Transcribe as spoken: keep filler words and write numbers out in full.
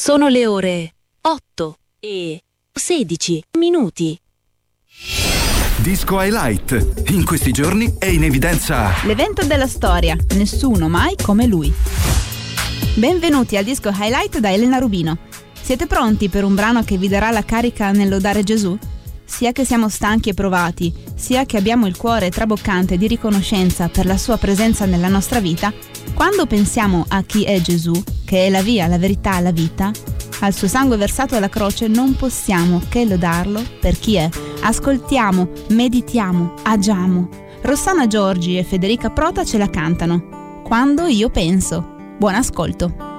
Sono le ore otto e sedici minuti. Disco Highlight. In questi giorni è in evidenza l'evento della storia, nessuno mai come lui. Benvenuti al Disco Highlight da Elena Rubino. Siete pronti per un brano che vi darà la carica nel lodare Gesù? Sia che siamo stanchi e provati, sia che abbiamo il cuore traboccante di riconoscenza per la sua presenza nella nostra vita, quando pensiamo a chi è Gesù, che è la via, la verità, la vita, al suo sangue versato alla croce, non possiamo che lodarlo per chi è. Ascoltiamo, meditiamo, agiamo. Rossana Giorgi e Federica Prota ce la cantano. Quando io penso. Buon ascolto.